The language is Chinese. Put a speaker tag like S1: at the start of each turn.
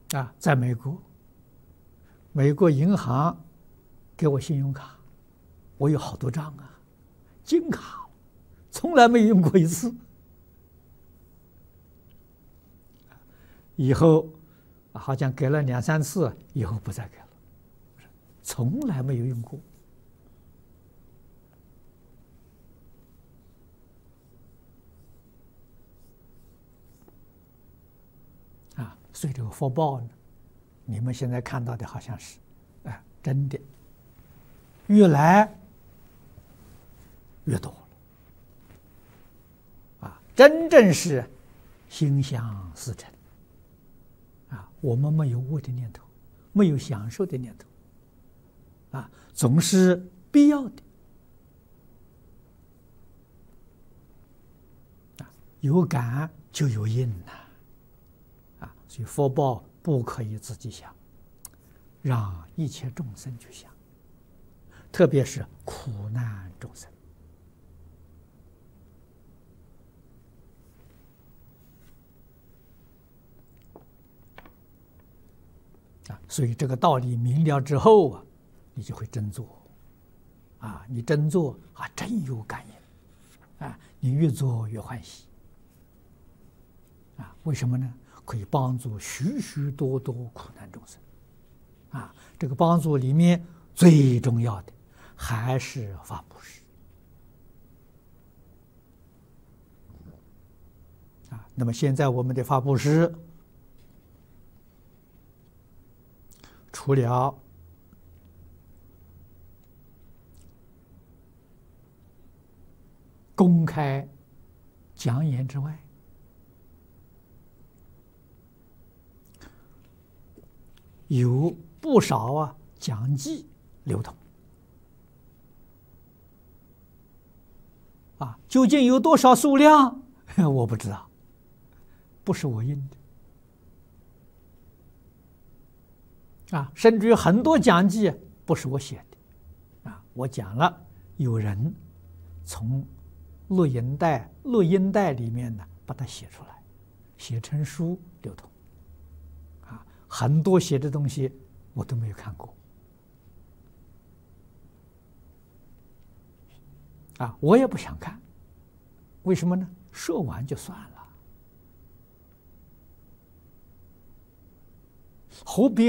S1: 在美国，美国银行给我信用卡，我有好多张啊，金卡，从来没用过一次。以后好像给了2、3次，以后不再给了，从来没有用过。所以这个福报呢，你们现在看到的好像是，真的越来越多了，真正是心想事成，我们没有恶的念头，没有享受的念头，总是必要的，有感就有应呐。所以福报不可以自己想，让一切众生去想，特别是苦难众生。所以这个道理明了之后你就会真做，你真做真有感应，你越做越欢喜，为什么呢？可以帮助许许多多苦难众生，这个帮助里面最重要的还是法布施，那么现在我们的法布施，除了公开讲演之外，有不少讲记流通，究竟有多少数量我不知道，不是我印的，甚至于很多讲记不是我写的，我讲了，有人从录音带里面呢把它写出来，写成书流通。很多写的东西我都没有看过，我也不想看，为什么呢？说完就算了，何必